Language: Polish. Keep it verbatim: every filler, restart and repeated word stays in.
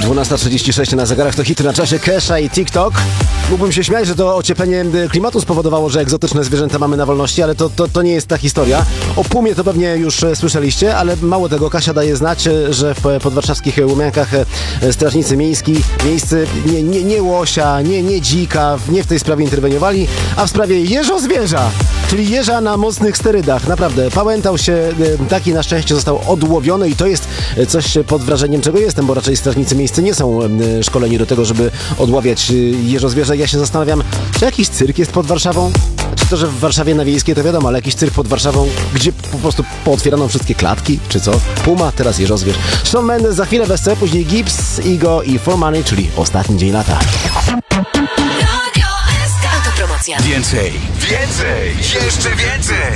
dwunasta trzydzieści sześć na zegarach, to hity na czasie Kesha i TikTok. Mógłbym się śmiać, że to ocieplenie klimatu spowodowało, że egzotyczne zwierzęta mamy na wolności, ale to, to, to nie jest ta historia. O pumie to pewnie już słyszeliście, ale mało tego, Kasia daje znać, że w podwarszawskich Łumiankach strażnicy miejski, miejscy nie, nie, nie łosia, nie, nie dzika, nie w tej sprawie interweniowali, a w sprawie jeżozwierza, czyli jeża na mocnych sterydach. Naprawdę, pałętał się, taki na szczęście został odłowiony i to jest coś, pod wrażeniem czego jestem, bo raczej strażnicy miejscy nie są szkoleni do tego, żeby odławiać jeżozwierze. Ja się zastanawiam, czy jakiś cyrk jest pod Warszawą? Czy to, że w Warszawie na Wiejskiej to wiadomo, ale jakiś cyrk pod Warszawą, gdzie po prostu pootwierano wszystkie klatki, czy co? Puma, teraz jeżozwierz. Shawn Mendes za chwilę w S C, później Gibbs, Igo i For Money, czyli ostatni dzień lata. Autopromocja. Więcej, więcej, jeszcze więcej!